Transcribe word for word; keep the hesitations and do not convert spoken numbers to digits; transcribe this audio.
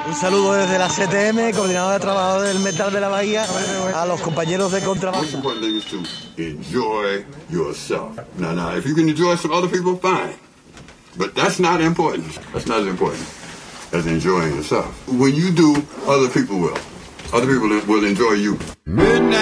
Un saludo desde la C T M, coordinador de trabajo del Metal de la Bahía, a los compañeros de contrabando. Most important thing is to enjoy yourself. Now, now, if you can enjoy some other people, fine. But that's not important. That's not as important as enjoying yourself. When you do, other people will. Other people will enjoy you. Midnight.